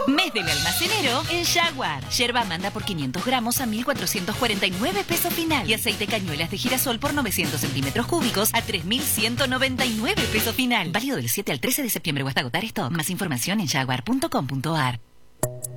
Mes del almacenero en Jaguar. Yerba Amanda por 500 gramos a 1.449 pesos final. Y aceite cañuelas de girasol por 900 centímetros cúbicos a 3.199 pesos final. Válido del 7 al 13 de septiembre o hasta agotar esto. Más información en jaguar.com.ar.